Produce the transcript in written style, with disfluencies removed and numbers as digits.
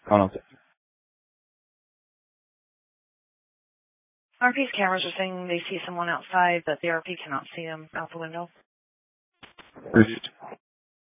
Hold on a second. RP's cameras are saying they see someone outside, but the RP cannot see them out the window. Received.